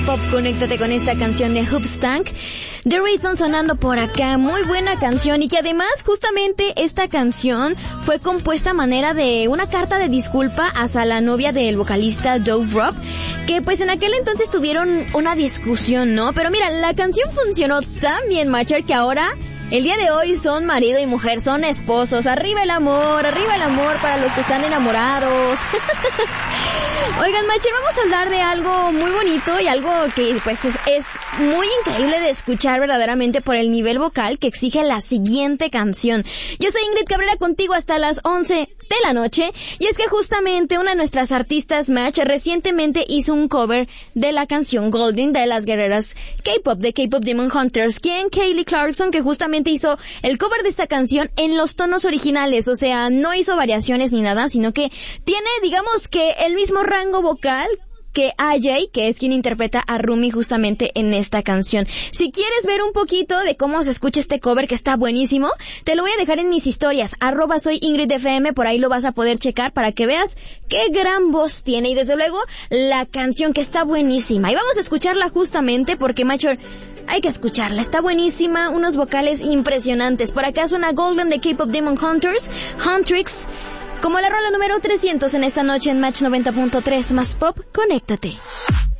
Pop, conéctate con esta canción de Hoopstank. The Reason sonando por acá, muy buena canción, y que además justamente esta canción fue compuesta a manera de una carta de disculpa hacia la novia del vocalista Dove Robb, que pues en aquel entonces tuvieron una discusión, ¿no? Pero mira, la canción funcionó tan bien, Macher, que ahora el día de hoy son marido y mujer, son esposos. Arriba el amor para los que están enamorados. Oigan, Macher, vamos a hablar de algo muy bonito y algo que pues es muy increíble de escuchar verdaderamente por el nivel vocal que exige la siguiente canción. Yo soy Ingrid Cabrera, contigo hasta las 11 de la noche, y es que justamente una de nuestras artistas, Match, recientemente hizo un cover de la canción Golden de las guerreras K-pop, de K-pop Demon Hunters, quien Kelly Clarkson, que justamente hizo el cover de esta canción en los tonos originales, o sea, no hizo variaciones ni nada, sino que tiene, digamos que el mismo rango vocal que AJ, que es quien interpreta a Rumi justamente en esta canción. Si quieres ver un poquito de cómo se escucha este cover, que está buenísimo, te lo voy a dejar en mis historias, @soyingridfm, por ahí lo vas a poder checar para que veas qué gran voz tiene, y desde luego la canción, que está buenísima. Y vamos a escucharla justamente porque, Macher, hay que escucharla, está buenísima, unos vocales impresionantes. Por acá suena Golden de K-pop Demon Hunters, Huntrix, como la rola número 300 en esta noche en Match 90.3 más Pop, conéctate.